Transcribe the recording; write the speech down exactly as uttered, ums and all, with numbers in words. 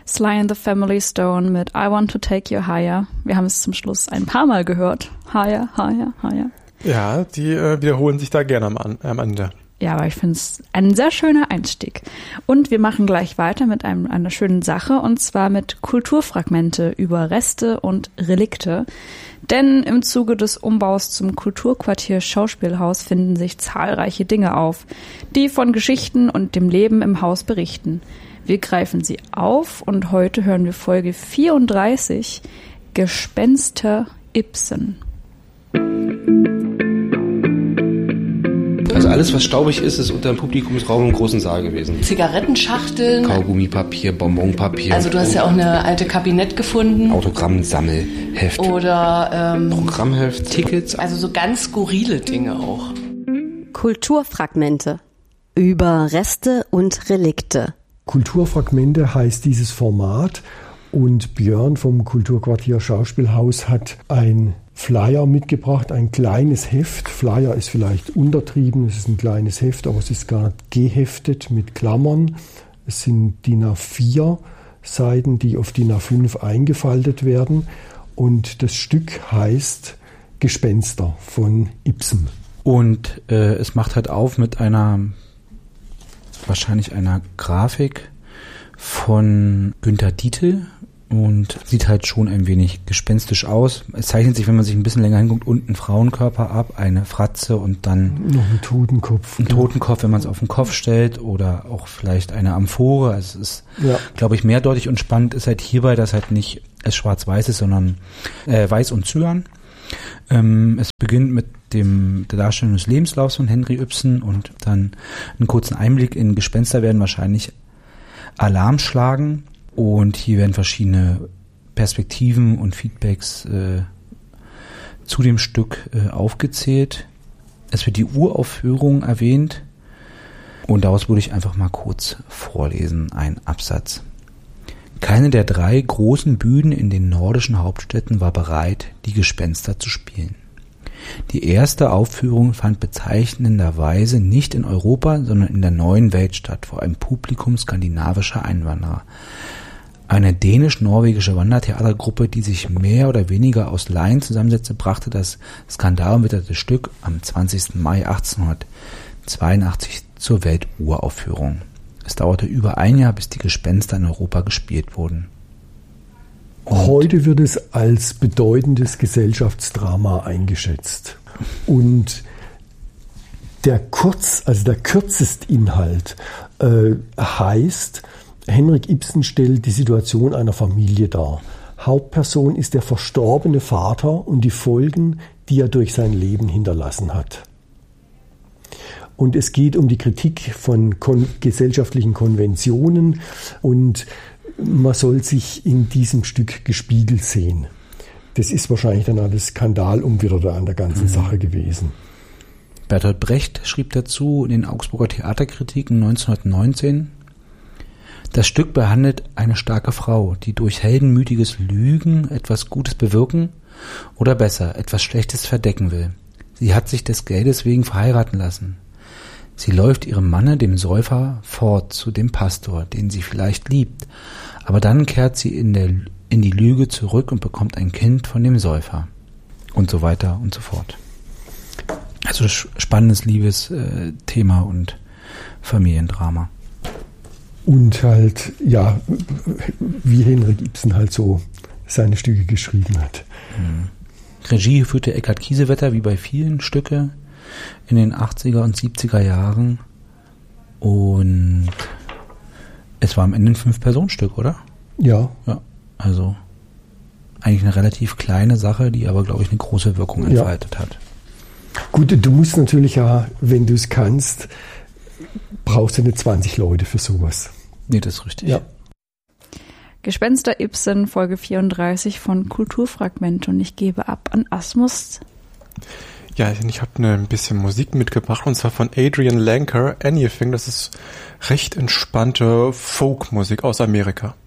Sly and the Family Stone mit I Want to Take You Higher. Wir haben es zum Schluss ein paar Mal gehört. Higher, higher, higher. Ja, die äh, wiederholen sich da gerne am, am Ende. Ja, aber ich finde es ein sehr schöner Einstieg. Und wir machen gleich weiter mit einem, einer schönen Sache, und zwar mit Kulturfragmente über Reste und Relikte. Denn im Zuge des Umbaus zum Kulturquartier Schauspielhaus finden sich zahlreiche Dinge auf, die von Geschichten und dem Leben im Haus berichten. Wir greifen sie auf und heute hören wir Folge vierunddreißig, Gespenster Ibsen. Also alles, was staubig ist, ist unter dem Publikumsraum im großen Saal gewesen. Zigarettenschachteln. Kaugummipapier, Bonbonpapier. Also du hast ja auch eine alte Kabinett gefunden. Autogrammsammelheft. Oder ähm, Programmheft, Tickets. Also so ganz skurrile Dinge auch. Kulturfragmente über Reste und Relikte. Kulturfragmente heißt dieses Format, und Björn vom Kulturquartier Schauspielhaus hat ein Flyer mitgebracht, ein kleines Heft. Flyer ist vielleicht untertrieben, es ist ein kleines Heft, aber es ist gar nicht geheftet mit Klammern. Es sind D I N A vier Seiten, die auf D I N A fünf eingefaltet werden. Und das Stück heißt Gespenster von Ibsen. Und äh, es macht halt auf mit einer, wahrscheinlich einer Grafik von Günter Dietl. Und sieht halt schon ein wenig gespenstisch aus. Es zeichnet sich, wenn man sich ein bisschen länger hinguckt, unten ein Frauenkörper ab, eine Fratze und dann noch ein Totenkopf. Ein Totenkopf, wenn man es auf den Kopf stellt, oder auch vielleicht eine Amphore. Also es ist, ja, glaube ich, mehrdeutig, und spannend ist halt hierbei, dass halt nicht es schwarz-weiß ist, sondern äh, weiß und cyan. Ähm, es beginnt mit dem der Darstellung des Lebenslaufs von Henry Ibsen und dann einen kurzen Einblick in Gespenster werden wahrscheinlich Alarm schlagen. Und hier werden verschiedene Perspektiven und Feedbacks äh, zu dem Stück äh, aufgezählt. Es wird die Uraufführung erwähnt. Und daraus würde ich einfach mal kurz vorlesen, ein Absatz. Keine der drei großen Bühnen in den nordischen Hauptstädten war bereit, die Gespenster zu spielen. Die erste Aufführung fand bezeichnenderweise nicht in Europa, sondern in der neuen Welt statt, vor einem Publikum skandinavischer Einwanderer. Eine dänisch-norwegische Wandertheatergruppe, die sich mehr oder weniger aus Laien zusammensetzte, brachte das skandalumwitterte Stück am zwanzigsten Mai achtzehnhundertzweiundachtzig zur Welturaufführung. Es dauerte über ein Jahr, bis die Gespenster in Europa gespielt wurden. Und heute wird es als bedeutendes Gesellschaftsdrama eingeschätzt. Und der Kurz, also der Kürzestinhalt äh, heißt, Henrik Ibsen stellt die Situation einer Familie dar. Hauptperson ist der verstorbene Vater und die Folgen, die er durch sein Leben hinterlassen hat. Und es geht um die Kritik von kon- gesellschaftlichen Konventionen, und man soll sich in diesem Stück gespiegelt sehen. Das ist wahrscheinlich dann alles Skandalumwitterte an der ganzen mhm. Sache gewesen. Bertolt Brecht schrieb dazu in den Augsburger Theaterkritiken neunzehnhundertneunzehn: Das Stück behandelt eine starke Frau, die durch heldenmütiges Lügen etwas Gutes bewirken oder besser, etwas Schlechtes verdecken will. Sie hat sich des Geldes wegen verheiraten lassen. Sie läuft ihrem Manne, dem Säufer, fort zu dem Pastor, den sie vielleicht liebt, aber dann kehrt sie in, der, in die Lüge zurück und bekommt ein Kind von dem Säufer. Und so weiter und so fort. Also spannendes Liebesthema und Familiendrama. Und halt, ja, wie Henrik Ibsen halt so seine Stücke geschrieben hat. Mhm. Regie führte Eckhard Kiesewetter, wie bei vielen Stücke in den achtziger und siebziger Jahren. Und es war am Ende ein Fünf-Personen-Stück, oder? Ja. Ja, also eigentlich eine relativ kleine Sache, die aber, glaube ich, eine große Wirkung entfaltet ja. hat. Gut, du musst natürlich ja, wenn du es kannst, brauchst du nicht zwanzig Leute für sowas. Nee, das ist richtig. Ja. Gespenster Ibsen, Folge vierunddreißig von Kulturfragmente, und ich gebe ab an Asmus. Ja, ich habe ne, ein bisschen Musik mitgebracht, und zwar von Adrian Lenker, Anything. Das ist recht entspannte Folkmusik aus Amerika.